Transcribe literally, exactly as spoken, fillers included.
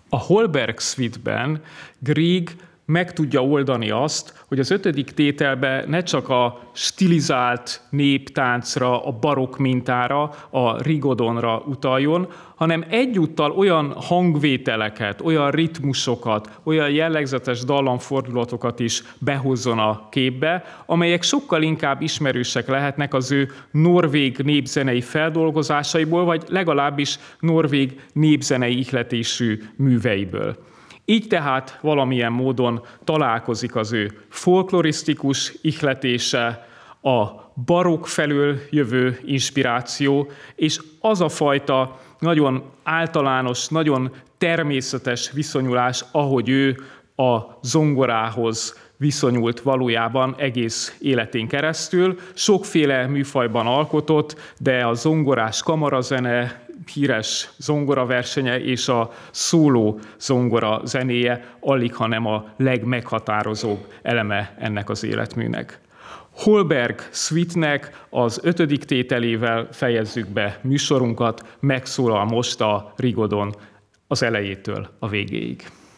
A Holberg Suite-ben Grieg meg tudja oldani azt, hogy az ötödik tételben ne csak a stilizált néptáncra, a barokk mintára, a rigodonra utaljon, hanem egyúttal olyan hangvételeket, olyan ritmusokat, olyan jellegzetes dallamfordulatokat is behozzon a képbe, amelyek sokkal inkább ismerősek lehetnek az ő norvég népzenei feldolgozásaiból, vagy legalábbis norvég népzenei ihletésű műveiből. Így tehát valamilyen módon találkozik az ő folklorisztikus ihletése, a barokk felől jövő inspiráció, és az a fajta nagyon általános, nagyon természetes viszonyulás, ahogy ő a zongorához viszonyult valójában egész életén keresztül. Sokféle műfajban alkotott, de a zongorás kamarazene, híres zongoraversenye és a szóló zongora zenéje alighanem a legmeghatározóbb eleme ennek az életműnek. Holberg Suite-nek az ötödik tételével fejezzük be műsorunkat, megszólal most a rigodon az elejétől a végéig.